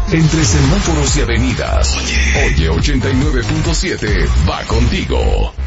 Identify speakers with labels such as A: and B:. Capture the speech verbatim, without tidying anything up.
A: Entre semáforos y avenidas. Oye ochenta y nueve punto siete va contigo.